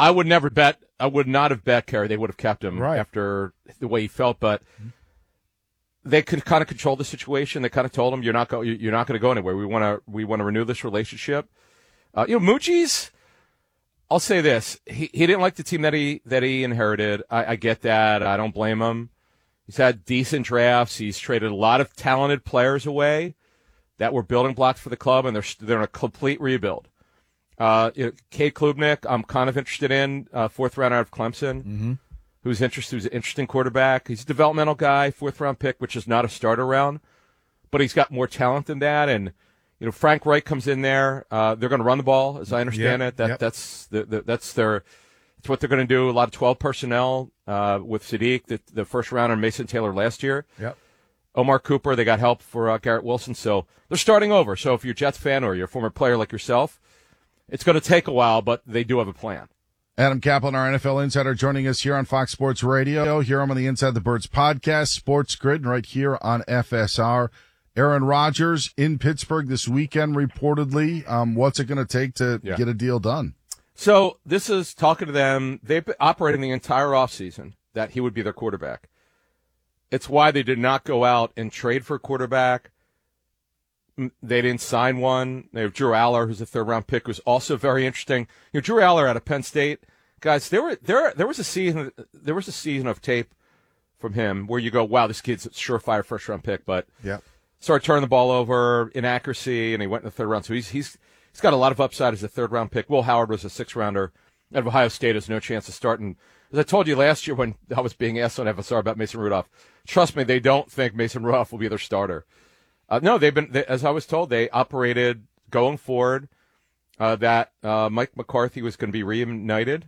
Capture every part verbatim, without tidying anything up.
I would never bet. I would not have bet Kerry they would have kept him right. after the way he felt, but they could kind of control the situation. They kind of told him, "You're not go. You're not going to go anywhere. We want to. We want to renew this relationship." Uh, you know, Moochie's. I'll say this: he he didn't like the team that he that he inherited. I, I get that. I don't blame him. He's had decent drafts. He's traded a lot of talented players away that were building blocks for the club, and they're they're in a complete rebuild. Uh, you know, Cade Klubnik, I'm kind of interested in, uh, fourth round out of Clemson, mm-hmm. who's interested, who's an interesting quarterback. He's a developmental guy, fourth round pick, which is not a starter round, but he's got more talent than that. And you know, Frank Reich comes in there. Uh, they're going to run the ball, as I understand yep, it. That yep. that's the, the, that's their that's what they're going to do. A lot of twelve personnel uh, with Sadiq, the, the first rounder, Mason Taylor last year. Yep. Omar Cooper, they got help for uh, Garrett Wilson, so they're starting over. So if you're a Jets fan or you're a former player like yourself, it's going to take a while, but they do have a plan. Adam Kaplan, our N F L insider, joining us here on Fox Sports Radio. Here I'm on the Inside the Birds podcast, Sports Grid, right here on F S R. Aaron Rodgers in Pittsburgh this weekend, reportedly. Um, what's it going to take to yeah. get a deal done? So this is talking to them. They've been operating the entire offseason that he would be their quarterback. It's why they did not go out and trade for a quarterback. They didn't sign one. They have Drew Aller, who's a third-round pick, who's also very interesting. You know, Drew Aller out of Penn State, guys. There were there there was a season there was a season of tape from him where you go, wow, this kid's a surefire first-round pick, but yeah, started turning the ball over, inaccuracy, and he went in the third round. So he's he's he's got a lot of upside as a third-round pick. Will Howard was a sixth-rounder out of Ohio State, has no chance of starting. As I told you last year when I was being asked on F S R about Mason Rudolph, trust me, they don't think Mason Rudolph will be their starter. Uh, no, they've been, they, as I was told, they operated going forward uh, that uh, Mike McCarthy was going to be reunited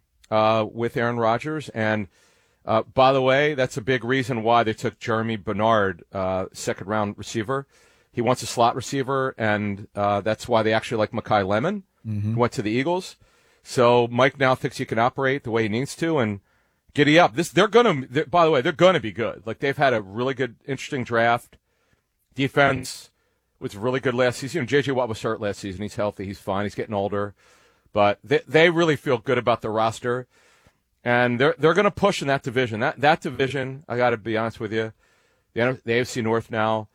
uh, with Aaron Rodgers. And uh, by the way, that's a big reason why they took Jeremy Bernard, uh, second round receiver. He wants a slot receiver, and uh, that's why they actually like Mekhi Lemon, mm-hmm. who went to the Eagles. So Mike now thinks he can operate the way he needs to, and giddy up. This they're gonna. They're, by the way, they're gonna be good. Like they've had a really good, interesting draft. Defense was really good last season. You know, J J Watt was hurt last season. He's healthy. He's fine. He's getting older, but they they really feel good about the roster, and they're they're gonna push in that division. That that division, I got to be honest with you, the the A F C North now,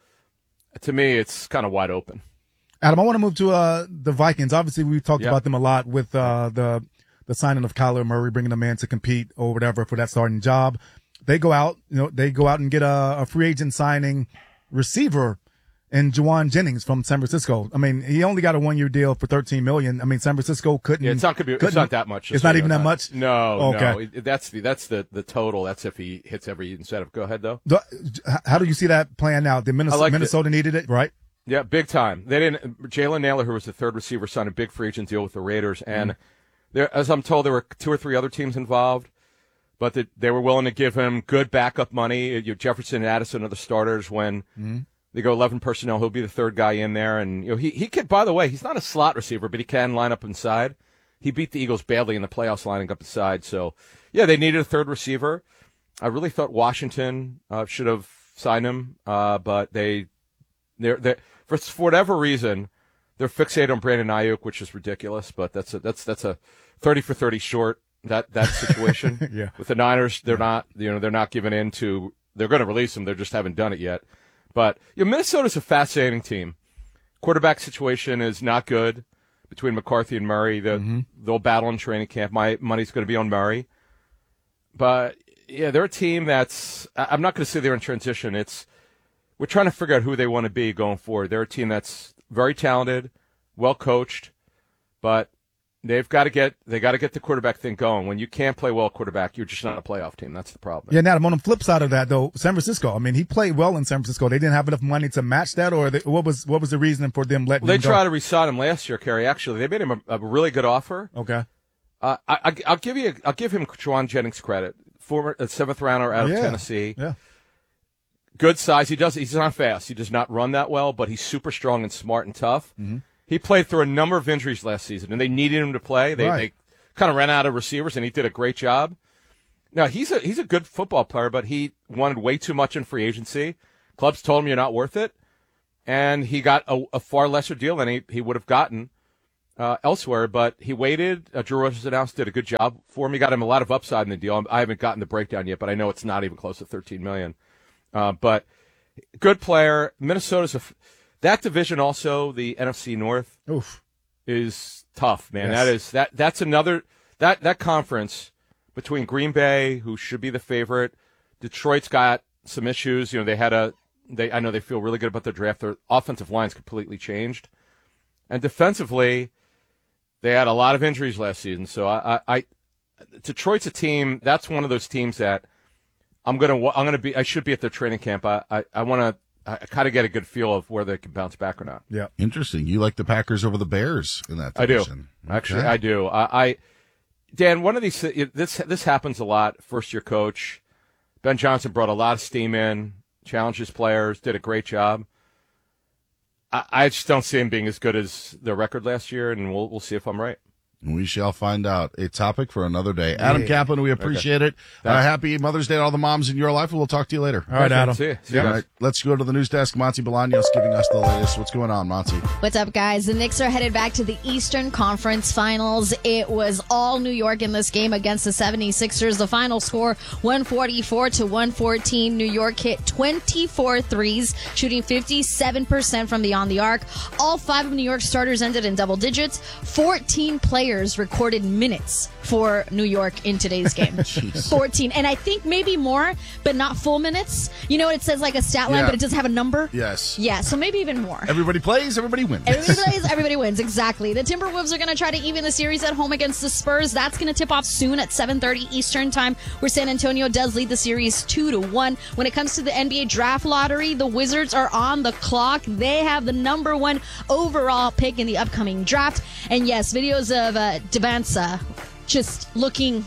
to me, it's kind of wide open. Adam, I want to move to uh, the Vikings. Obviously, we've talked yep. about them a lot with uh, the the signing of Kyler Murray, bringing them in to compete or whatever for that starting job. They go out, you know, they go out and get a, a free agent signing receiver in Juwan Jennings from San Francisco. I mean, he only got a one year deal for thirteen million dollars. I mean, San Francisco couldn't. Yeah, it's not gonna be. It's not that much. It's not even that much. No, okay. no. It, that's the that's the, the total. That's if he hits every incentive. Go ahead though. The, how do you see that playing out? Did Minnesota, like Minnesota needed it, right? Yeah, big time. They didn't. Jalen Naylor, who was the third receiver, signed a big free agent deal with the Raiders, and mm-hmm. there, as I'm told, there were two or three other teams involved, but the, they were willing to give him good backup money. You know, Jefferson and Addison are the starters when mm-hmm. they go eleven personnel. He'll be the third guy in there, and you know he he could. By the way, he's not a slot receiver, but he can line up inside. He beat the Eagles badly in the playoffs, lining up inside. So yeah, they needed a third receiver. I really thought Washington uh, should have signed him, uh, but they they're they. For, for whatever reason, they're fixated on Brandon Ayuk, which is ridiculous. But that's a, that's that's a thirty for thirty short that that situation. yeah. With the Niners, they're yeah. not you know they're not giving in to. They're going to release him. They just haven't done it yet. But you know, Minnesota's a fascinating team. Quarterback situation is not good between McCarthy and Murray. The, mm-hmm. They'll battle in training camp. My money's going to be on Murray. But yeah, they're a team that's. I'm not going to say they're in transition. It's. We're trying to figure out who they want to be going forward. They're a team that's very talented, well coached, but they've got to get they got to get the quarterback thing going. When you can't play well quarterback, you're just not a playoff team. That's the problem. Yeah, Adam, on the flip side of that, though, San Francisco. I mean, he played well in San Francisco. They didn't have enough money to match that, or they, what was what was the reason for them letting well, him they go? tried to re-sign him last year, Kerry. Actually, they made him a, a really good offer. Okay. Uh, I, I, I'll give you I'll give him Juwan Jennings credit. Former a seventh rounder out of yeah. Tennessee. Yeah. Good size. He does. He's not fast. He does not run that well, but he's super strong and smart and tough. Mm-hmm. He played through a number of injuries last season, and they needed him to play. They, right. they kind of ran out of receivers, and he did a great job. Now he's a he's a good football player, but he wanted way too much in free agency. Clubs told him you're not worth it, and he got a, a far lesser deal than he, he would have gotten uh, elsewhere, but he waited. Uh, Drew Rogers announced did a good job for him. He got him a lot of upside in the deal. I haven't gotten the breakdown yet, but I know it's not even close to thirteen million dollars. Uh, but good player. Minnesota's a, that division also, the N F C North, Oof. is tough, man. Yes. That is that that's another that that conference between Green Bay, who should be the favorite, Detroit's got some issues. You know, they had a they I know they feel really good about their draft. Their offensive line's completely changed, and defensively, they had a lot of injuries last season. So I, I, I Detroit's a team. That's one of those teams that I'm gonna I'm gonna be. I should be at their training camp. I I, I want to. I kind of get a good feel of where they can bounce back or not. Yeah. Interesting. You like the Packers over the Bears in that I do. division. Actually, Okay. I do. I, I, Dan, one of these, this this happens a lot. First year coach, Ben Johnson brought a lot of steam in, challenged his players, did a great job. I, I just don't see him being as good as their record last year, and we'll we'll see if I'm right. We shall find out. A topic for another day. Adam Kaplan, we appreciate it. Uh, Thanks. happy Mother's Day to all the moms in your life, and we'll talk to you later. All right, Adam. See you. See you All guys. right, let's go to the news desk. Monty Bolaños giving us the latest. What's going on, Monty? What's up, guys? The Knicks are headed back to the Eastern Conference Finals. It was all New York in this game against the seventy-sixers. The final score, one forty-four to one fourteen. New York hit twenty-four threes, shooting fifty-seven percent from beyond the arc. All five of New York's starters ended in double digits. fourteen players recorded minutes for New York in today's game. fourteen. And I think maybe more, but not full minutes. You know, it says like a stat line, Yeah. but it doesn't have a number. Yes. Yeah, so maybe even more. Everybody plays, everybody wins. Everybody plays, everybody wins. Exactly. The Timberwolves are going to try to even the series at home against the Spurs. That's going to tip off soon at seven thirty Eastern time, where San Antonio does lead the series two to one. When it comes to the N B A draft lottery, the Wizards are on the clock. They have the number one overall pick in the upcoming draft. And yes, videos of uh, Devansa just looking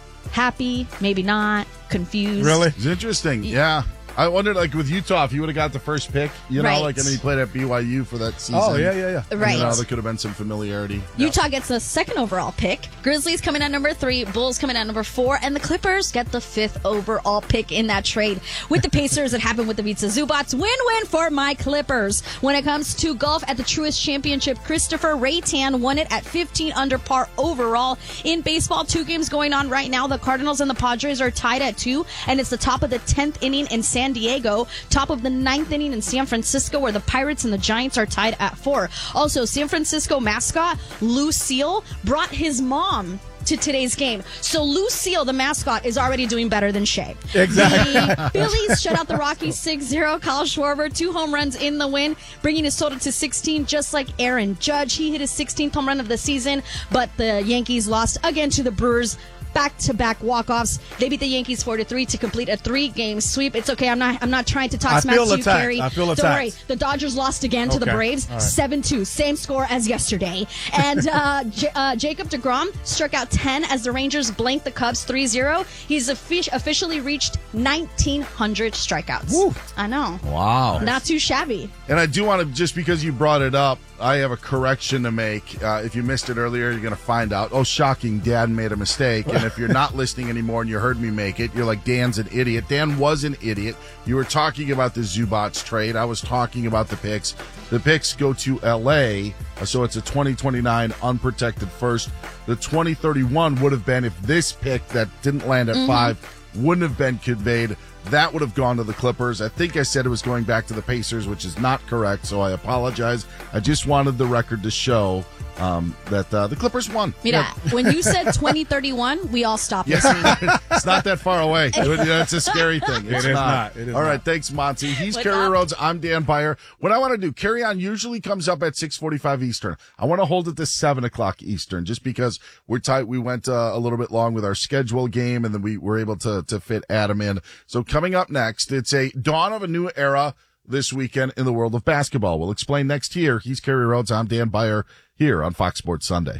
happy, maybe not, confused. Really? It's interesting. Yeah. I wondered, like, with Utah, if you would have got the first pick, you know, Right. like, and then he played at B Y U for that season. Oh, yeah, yeah, yeah. Right. You know, there could have been some familiarity. Utah gets the second overall pick. Grizzlies coming at number three. Bulls coming at number four. And the Clippers get the fifth overall pick in that trade. With the Pacers, it happened with the Vitsa Zubats. Win-win for my Clippers. When it comes to golf at the Truist Championship, Christopher Raytan won it at fifteen under par overall. In baseball, two games going on right now. The Cardinals and the Padres are tied at two. And it's the top of the tenth inning in San Diego. Top of the ninth inning in San Francisco, where the Pirates and the Giants are tied at four. Also, San Francisco mascot Lucille brought his mom to today's game. So Lucille, the mascot, is already doing better than Shea. Exactly. The Phillies shut out the Rockies six zero. Kyle Schwarber, two home runs in the win, bringing his total to sixteen, just like Aaron Judge. He hit his sixteenth home run of the season, but the Yankees lost again to the Brewers. Back-to-back walk-offs. They beat the Yankees four to three to complete a three-game sweep. It's okay. I'm not I'm not trying to talk I smack feel to you, attacked. Carrie. I feel Don't attacked. worry. The Dodgers lost again to the Okay. Braves, All right. seven two. Same score as yesterday. And uh, J- uh, Jacob deGrom struck out ten as the Rangers blanked the Cubs three zero. He's offic- officially reached nineteen hundred strikeouts. Woo. I know. Wow. Not too shabby. And I do want to, just because you brought it up, I have a correction to make. Uh, if you missed it earlier, you're going to find out. Oh, shocking, Dan made a mistake. And if you're not listening anymore and you heard me make it, you're like, Dan's an idiot. Dan was an idiot. You were talking about the Zubats trade. I was talking about the picks. The picks go to L A, so it's a twenty twenty-nine unprotected first. The twenty thirty-one would have been, if this pick that didn't land at Mm-hmm. five wouldn't have been conveyed, that would have gone to the Clippers. I think I said it was going back to the Pacers, which is not correct, so I apologize. I just wanted the record to show um, that uh, the Clippers won. Mira, when you said twenty thirty-one, we all stopped listening. It's not that far away. It's a scary thing. It's It is not. It is All right, not. thanks, Monty. He's What's Kerry up? Rhodes. I'm Dan Byer. What I want to do, Carry On usually comes up at six forty-five Eastern. I want to hold it to seven o'clock Eastern, just because we're tight. We went uh, a little bit long with our schedule game, and then we were able to to fit Adam in. So coming up next, it's a dawn of a new era this weekend in the world of basketball. We'll explain next here. He's Kerry Rhodes. I'm Dan Byer here on Fox Sports Sunday.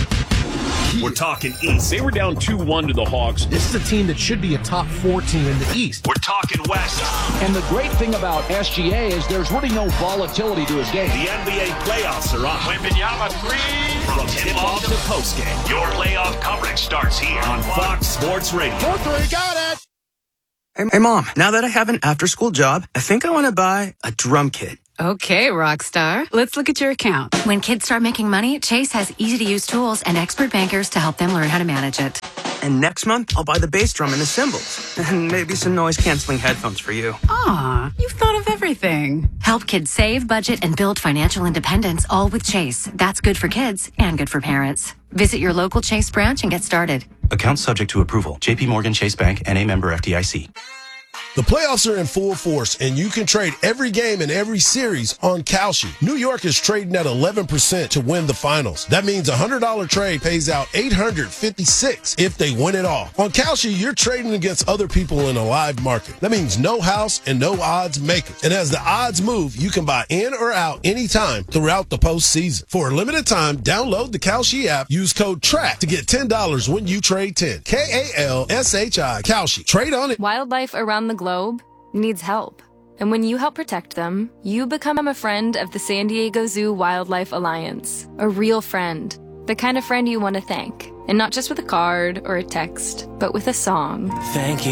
We're talking East. They were down two one to the Hawks. This is a team that should be a top four team in the East. We're talking West. And the great thing about S G A is there's really no volatility to his game. The N B A playoffs are on. Wembanyama three. From tip-off to postgame, your playoff coverage starts here on Fox Sports Radio. Hey, hey, Mom, now that I have an after-school job, I think I want to buy a drum kit. Okay, Rockstar. Let's look at your account. When kids start making money, Chase has easy-to-use tools and expert bankers to help them learn how to manage it. And next month, I'll buy the bass drum and the cymbals. And maybe some noise-canceling headphones for you. Aw, you've thought of everything. Help kids save, budget, and build financial independence, all with Chase. That's good for kids and good for parents. Visit your local Chase branch and get started. Account subject to approval. J P Morgan Chase Bank, N A member F D I C. The playoffs are in full force, and you can trade every game in every series on Kalshi. New York is trading at eleven percent to win the finals. That means a one hundred dollars trade pays out eight hundred fifty-six dollars if they win it all. On Kalshi, you're trading against other people in a live market. That means no house and no odds makers. And as the odds move, you can buy in or out anytime throughout the postseason. For a limited time, download the Kalshi app. Use code TRACK to get ten dollars when you trade ten. K A L S H I, Kalshi. Trade on it. Wildlife around the globe needs help. And when you help protect them, you become a friend of the San Diego Zoo Wildlife Alliance. A real friend. The kind of friend you want to thank. And not just with a card or a text, but with a song. Thank you